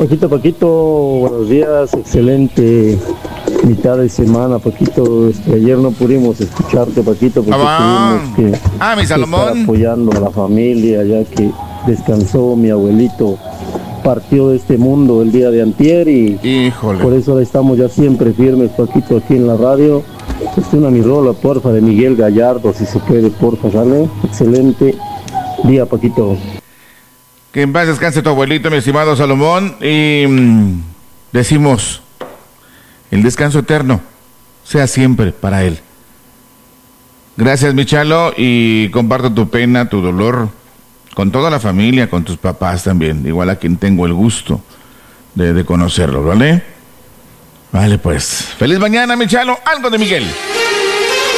Paquito, buenos días, excelente mitad de semana, Paquito. Ayer no pudimos escucharte, Paquito, porque tuvimos mi que Salomón. estar apoyando a la familia, ya que descansó mi abuelito, partió de este mundo el día de antier y Híjole. por eso estamos ya siempre firmes, Paquito, aquí en la radio. Una mi rola, porfa, de Miguel Gallardo, si se puede, porfa, ¿sale? Excelente día, Paquito. Que en paz descanse tu abuelito, mi estimado Salomón. Y decimos, el descanso eterno sea siempre para él. Gracias, mi Chalo, y comparto tu pena, tu dolor, con toda la familia, con tus papás también, igual a quien tengo el gusto de conocerlos, ¿vale? Vale, pues. Feliz mañana, mi Chalo. Algo de Miguel.